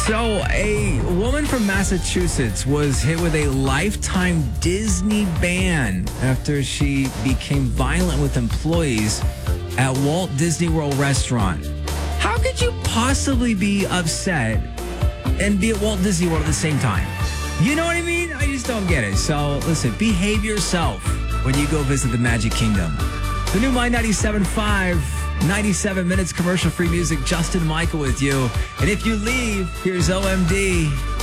So, a woman from Massachusetts was hit with a lifetime Disney ban after she became violent with employees at Walt Disney World restaurant. How could you possibly be upset and be at Walt Disney World at the same time? You know what I mean? I just don't get it. So, listen, behave yourself when you go visit the Magic Kingdom. The new My 97.5, 97 minutes commercial-free music. Justin Michael with you. And if you leave, here's OMD.